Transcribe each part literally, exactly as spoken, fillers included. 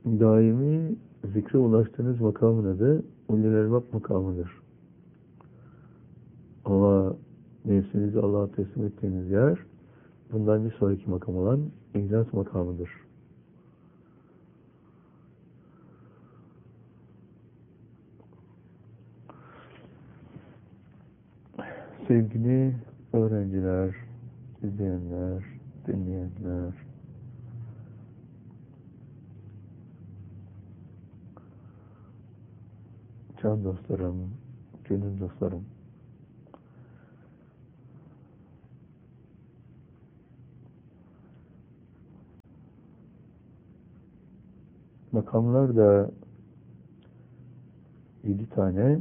daimi zikre ulaştığınız makamın adı Ulul Elbab makamıdır. Ama nefsinizi Allah'a teslim ettiğiniz yer bundan bir sonraki makam olan İhlas makamıdır. Sevgili öğrenciler, izleyenler, dinleyenler, can dostlarım, gönül dostlarım, makamlar da yedi tane,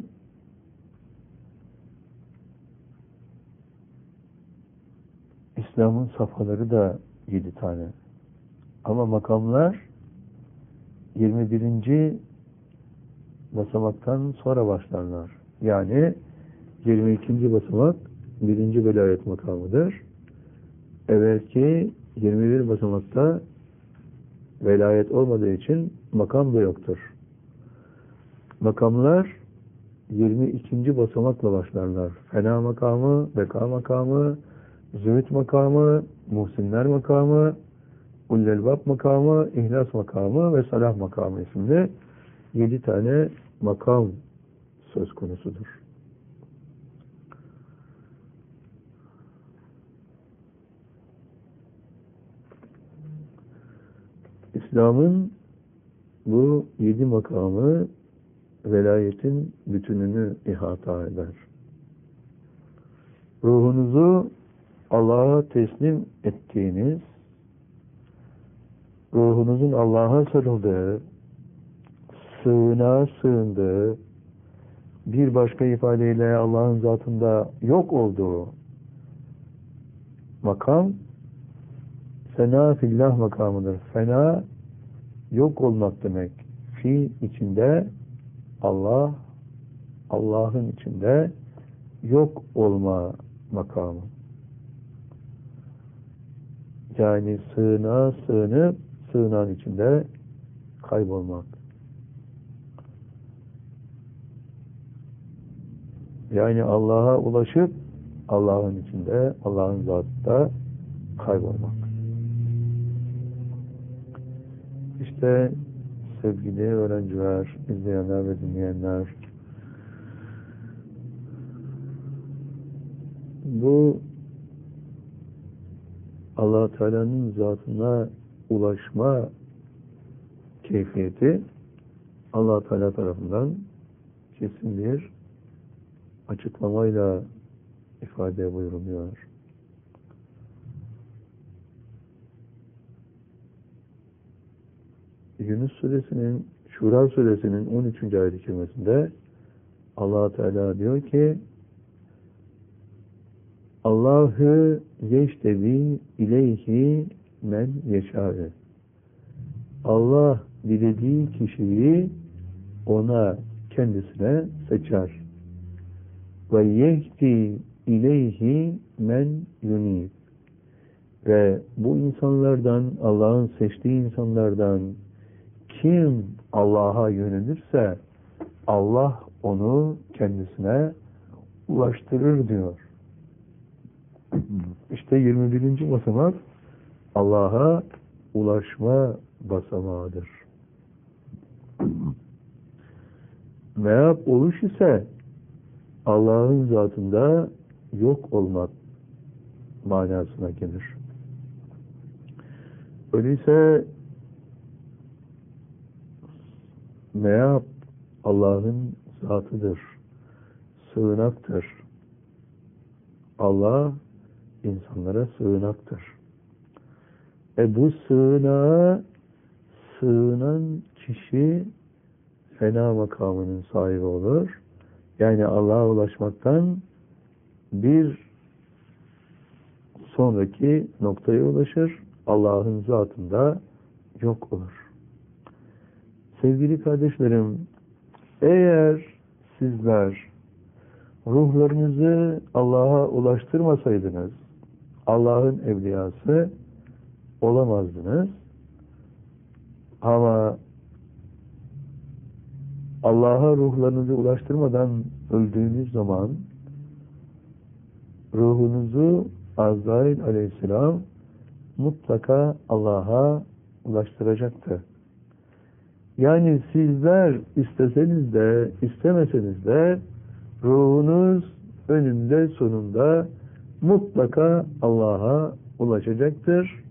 İslam'ın safhaları da yedi tane. Ama makamlar yirmi birinci basamaktan sonra başlarlar. Yani yirmi ikinci basamak birinci velayet makamıdır. Evvelki yirmi bir basamakta velayet olmadığı için makam da yoktur. Makamlar yirmi ikinci basamakla başlarlar. Fena makamı, beka makamı, zühd makamı, muhsinler makamı, Ulul Elbab makamı, İhlas makamı ve Salah makamı isimli yedi tane makam söz konusudur. İslam'ın bu yedi makamı velayetin bütününü ihata eder. Ruhunuzu Allah'a teslim ettiğiniz, ruhunuzun Allah'a sarıldığı, sığınağa sığındığı, bir başka ifadeyle Allah'ın zatında yok olduğu makam, fena fillah makamıdır. Fena, yok olmak demek. Fi içinde Allah, Allah'ın içinde yok olma makamı. Yani sığınağa sığınıp, sığınağın içinde kaybolmak. Yani Allah'a ulaşıp, Allah'ın içinde, Allah'ın zatında kaybolmak. İşte sevgili öğrenciler, izleyenler ve dinleyenler, bu Allah Teala'nın zatına ulaşma keyfiyeti Allah Teala tarafından kesin bir açıklamayla ifade buyuruluyor. Yunus suresinin, Şura suresinin on üçüncü ayet-i kerimesinde Allah Teala diyor ki Allahu yeştebi ileyhi men yeşâ'e. Allah dilediği kişiyi ona kendisine seçer. Ve yehdi ileyhi men yunib. Ve bu insanlardan, Allah'ın seçtiği insanlardan kim Allah'a yönelirse Allah onu kendisine ulaştırır diyor. İşte yirmi birinci basamak Allah'a ulaşma basamağıdır. Meğap oluş ise Allah'ın zatında yok olmak manasına gelir. Öyleyse meğap Allah'ın zatıdır, sığınaktır. Allah insanlara sığınaktır. E bu sığınağa sığınan kişi fena makamının sahibi olur. Yani Allah'a ulaşmaktan bir sonraki noktaya ulaşır. Allah'ın zatında yok olur. Sevgili kardeşlerim, eğer sizler ruhlarınızı Allah'a ulaştırmasaydınız, Allah'ın evliyası olamazdınız. Ama Allah'a ruhlarınızı ulaştırmadan öldüğünüz zaman ruhunuzu Azrail aleyhisselam mutlaka Allah'a ulaştıracaktır. Yani sizler isteseniz de istemeseniz de ruhunuz önünde sonunda mutlaka Allah'a ulaşacaktır.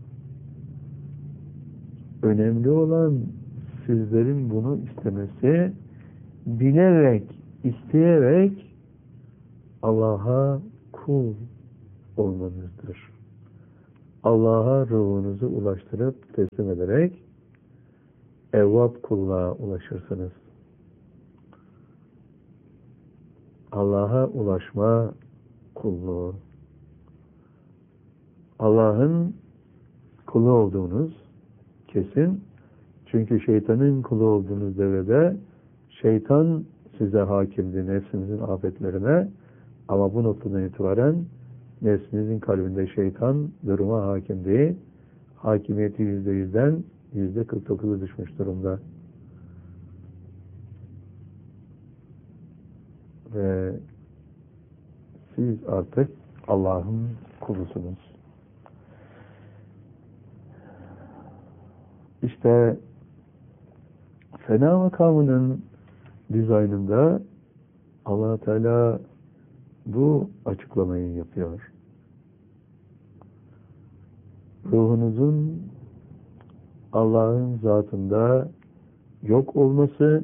Önemli olan sizlerin bunu istemesi, bilerek, isteyerek Allah'a kul olmanızdır. Allah'a ruhunuzu ulaştırıp teslim ederek evvab kulluğa ulaşırsınız. Allah'a ulaşma kulluğu. Allah'ın kulu olduğunuz kesin. Çünkü şeytanın kulu olduğunuz devrede şeytan size hakimdi, nefsinizin afetlerine, ama bu noktadan itibaren nefsinizin kalbinde şeytan duruma hakim değil, hakimiyeti yüzde yüzden yüzde kırk dokuza düşmüş durumda. Ve siz artık Allah'ın kulusunuz. İşte fena makamının dizaynında Allah Teala bu açıklamayı yapıyor. Ruhunuzun Allah'ın zatında yok olması,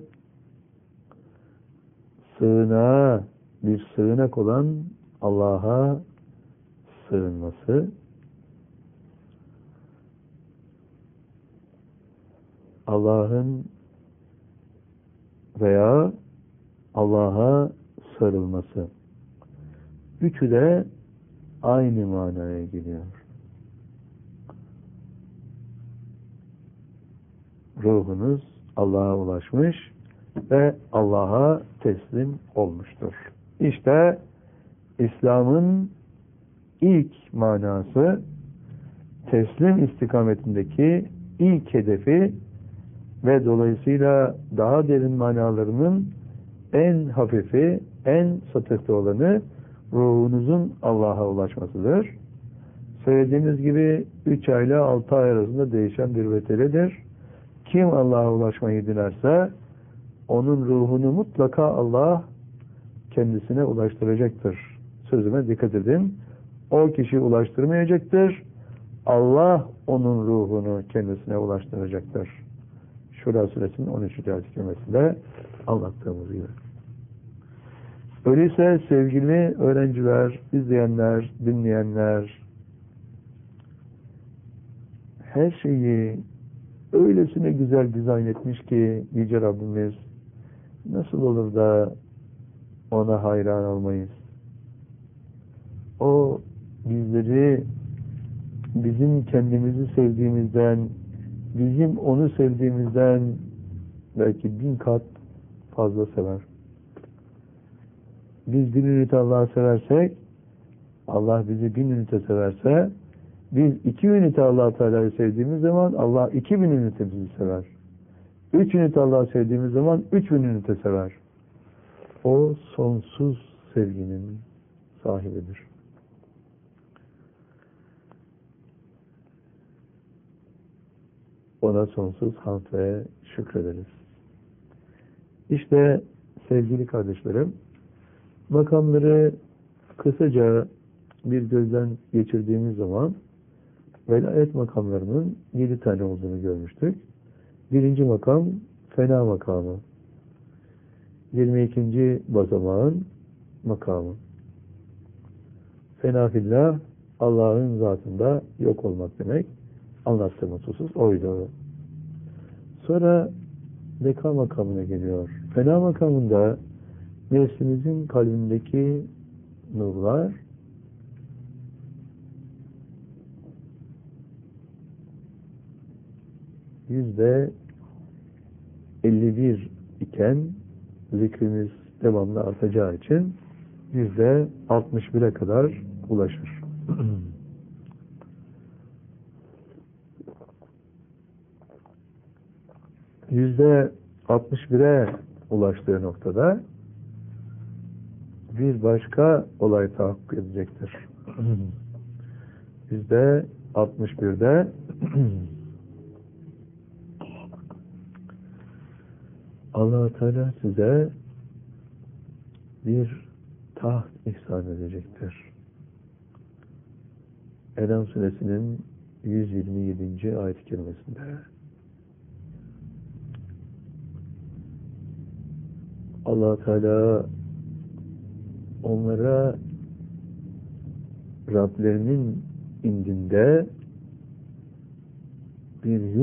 sığınağa bir sığınak olan Allah'a sığınması, Allah'ın veya Allah'a sarılması. Üçü de aynı manaya geliyor. Ruhunuz Allah'a ulaşmış ve Allah'a teslim olmuştur. İşte İslam'ın ilk manası, teslim istikametindeki ilk hedefi ve dolayısıyla daha derin manalarının en hafifi, en satıhta olanı ruhunuzun Allah'a ulaşmasıdır. Söylediğimiz gibi üç ay ile altı ay arasında değişen bir veteledir. Kim Allah'a ulaşmayı dilerse onun ruhunu mutlaka Allah kendisine ulaştıracaktır. Sözüme dikkat edin. O kişi ulaştırmayacaktır. Allah onun ruhunu kendisine ulaştıracaktır. Şura suresinin on üçüncü ayet-i kerimesinde anlattığımız gibi. Öyleyse sevgili öğrenciler, izleyenler, dinleyenler, her şeyi öylesine güzel dizayn etmiş ki Yüce Rabbimiz, nasıl olur da ona hayran olmayız? O bizleri bizim kendimizi sevdiğimizden, bizim onu sevdiğimizden belki bin kat fazla sever. Biz bir ünite Allah'ı seversek, Allah bizi bin ünite severse, biz iki ünite Allah-u Teala'yı sevdiğimiz zaman Allah iki bin ünite bizi sever. Üç ünite Allah'ı sevdiğimiz zaman üç bin ünite sever. O sonsuz sevginin sahibidir. Ona sonsuz hamd ve şükrederiz. İşte sevgili kardeşlerim, makamları kısaca bir gözden geçirdiğimiz zaman velayet makamlarının yedi tane olduğunu görmüştük. Birinci makam fena makamı. Yirmi ikinci basamağın makamı. Fena fillah, Allah'ın zatında yok olmak demek. Anlattığımız husus oydu. Sonra beka makamına geliyor. Fena makamında nefsimizin kalbindeki nurlar yüzde elli bir iken zikrimiz devamlı artacağı için yüzde altmış bire kadar ulaşır. Yüzde altmış bire ulaştığı noktada bir başka olay tahakkuk edecektir. Yüzde altmış birde Allah Teala size bir taht ihsan edecektir. En'am suresinin yüz yirmi yedinci ayet-i kerimesinde Allah Teala onlara Rablerinin indinde bir